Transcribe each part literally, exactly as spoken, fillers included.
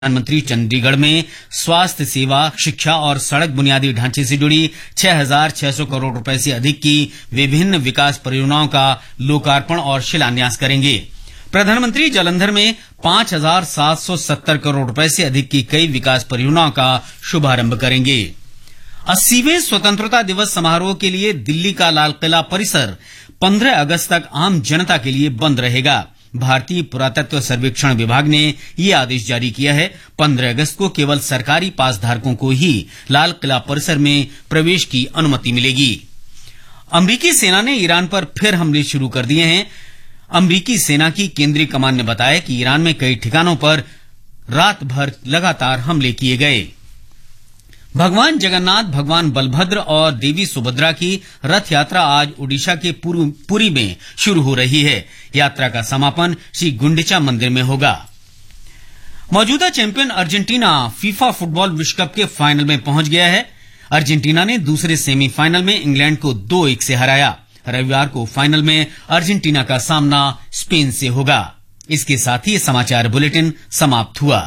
प्रधानमंत्री चंडीगढ़ में स्वास्थ्य सेवा, शिक्षा और सड़क बुनियादी ढांचे से जुड़ी छह हजार छह सौ करोड़ रुपए से अधिक की विभिन्न विकास परियोजनाओं का लोकार्पण और शिलान्यास करेंगे। प्रधानमंत्री जालंधर में पांच हजार सात सौ सत्तर करोड़ रुपए से अधिक की कई विकास परियोजनाओं का शुभारंभ करेंगे। अस्सीवें स्वतंत्रता दिवस समारोह के लिए दिल्ली का लाल किला परिसर पंद्रह अगस्त तक आम जनता के लिए बंद रहेगा। भारतीय पुरातत्व सर्वेक्षण विभाग ने ये आदेश जारी किया है। पंद्रह अगस्त को केवल सरकारी पास धारकों को ही लाल किला परिसर में प्रवेश की अनुमति मिलेगी। अमरीकी सेना ने ईरान पर फिर हमले शुरू कर दिए हैं। अमरीकी सेना की केंद्रीय कमान ने बताया कि ईरान में कई ठिकानों पर रात भर लगातार हमले किए गए। भगवान जगन्नाथ, भगवान बलभद्र और देवी सुभद्रा की रथ यात्रा आज ओडिशा के पुरी में शुरू हो रही है। यात्रा का समापन श्री गुंडिचा मंदिर में होगा। मौजूदा चैंपियन अर्जेंटीना फीफा फुटबॉल विश्व कप के फाइनल में पहुंच गया है। अर्जेंटीना ने दूसरे सेमीफाइनल में इंग्लैंड को दो एक से हराया। रविवार को फाइनल में अर्जेंटीना का सामना स्पेन से होगा। इसके साथ ही समाचार बुलेटिन समाप्त हुआ।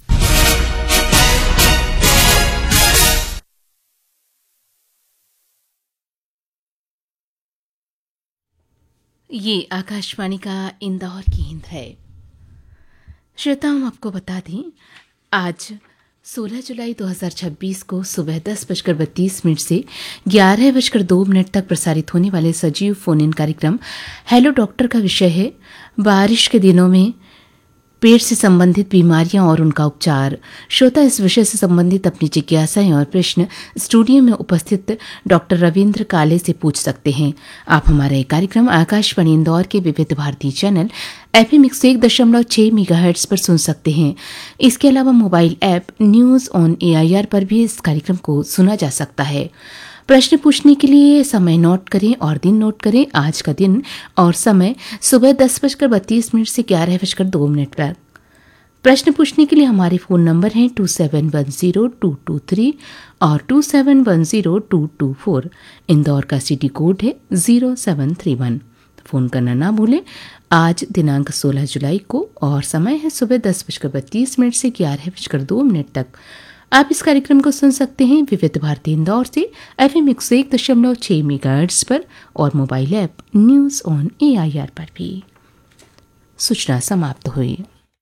ये आकाशवाणी का इंदौर केंद्र है। श्रोता, हम आपको बता दें, आज सोलह जुलाई दो हज़ार छब्बीस को सुबह दस बजकर बत्तीस मिनट से ग्यारह बजकर दो मिनट तक प्रसारित होने वाले सजीव फोन इन कार्यक्रम हेलो डॉक्टर का विषय है बारिश के दिनों में पेट से संबंधित बीमारियां और उनका उपचार। श्रोता इस विषय से संबंधित अपनी जिज्ञासाएं और प्रश्न स्टूडियो में उपस्थित डॉक्टर रविंद्र काले से पूछ सकते हैं। आप हमारा ये कार्यक्रम आकाशवाणी इंदौर के विविध भारती चैनल एफएम एक सौ एक दशमलव छह मेगाहर्ट्ज पर सुन सकते हैं। इसके अलावा mobile app news on AIR पर भी इस कार्यक्रम को सुना जा सकता है। प्रश्न पूछने के लिए समय नोट करें और दिन नोट करें। आज का दिन और समय सुबह दस बजकर बत्तीस मिनट से ग्यारह बजकर दो मिनट पर। प्रश्न पूछने के लिए हमारे फोन नंबर हैं to seven one zero to to three और to seven one zero to to four. Indore का सिटी कोड है zero seven three one. Phone करना ना भूलें। आज दिनांक सोलह जुलाई को और समय है सुबह दस बजकर बत्तीस मिनट से ग्यारह बजकर दो मिनट तक। आप इस कार्यक्रम को सुन सकते हैं विविध भारती इंदौर से एफएम एक सौ एक दशमलव छह मेगाहर्ट्ज पर और mobile app news on AIR पर भी। सूचना समाप्त हुई।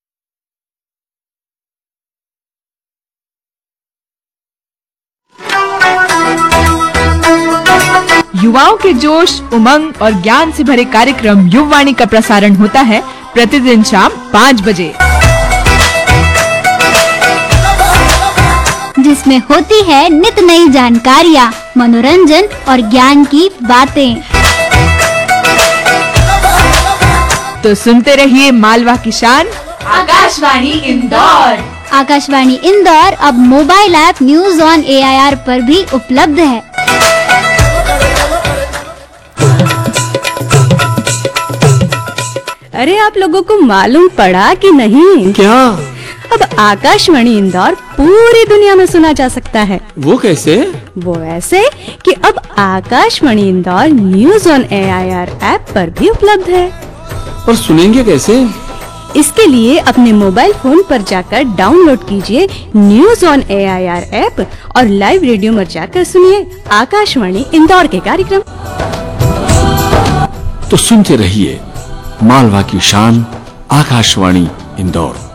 युवाओं के जोश, उमंग और ज्ञान से भरे कार्यक्रम युववाणी का प्रसारण होता है प्रतिदिन शाम पाँच बजे, जिसमें होती है नित नई जानकारियाँ, मनोरंजन और ज्ञान की बातें। तो सुनते रहिए मालवा की शान आकाशवाणी इंदौर। आकाशवाणी इंदौर अब mobile app news on AIR पर भी उपलब्ध है। अरे आप लोगों को मालूम पड़ा कि नहीं? क्या? अब आकाशवाणी इंदौर पूरी दुनिया में सुना जा सकता है। वो कैसे? वो ऐसे कि अब Akashvani Indore news on AIR app पर भी उपलब्ध है। और सुनेंगे कैसे? इसके लिए अपने मोबाइल फोन पर जाकर डाउनलोड कीजिए न्यूज ऑन एआईआर ऐप और लाइव रेडियो में जाकर सुनिए आकाशवाणी इंदौर के कार्यक्रम। तो सुनते रहिए मालवा की शान आकाशवाणी इंदौर।